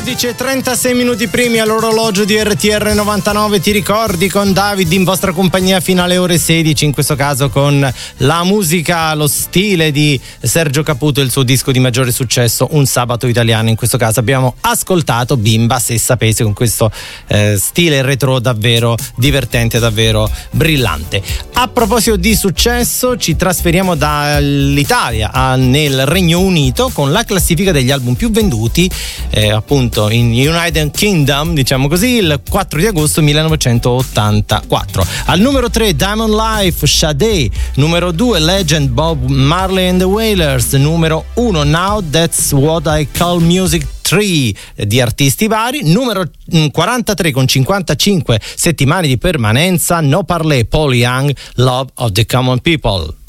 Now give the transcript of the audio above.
11:36 minuti primi all'orologio di RTR 99. Ti ricordi, con David in vostra compagnia fino alle ore 16, in questo caso con la musica, lo stile di Sergio Caputo e il suo disco di maggiore successo, Un sabato italiano. In questo caso abbiamo ascoltato Bimba, se sapete, con questo stile retro davvero divertente, davvero brillante. A proposito di successo, ci trasferiamo dall'Italia nel Regno Unito con la classifica degli album più venduti appunto in United Kingdom, diciamo così, il 4 di agosto 1984. Al numero 3 Diamond Life, Sade. Numero 2 Legend, Bob Marley and the Wailers. Numero 1 Now That's What I Call Music 3 di artisti vari. Numero 43 con 55 settimane di permanenza, No Parlé, Paul Young, Love of the Common People.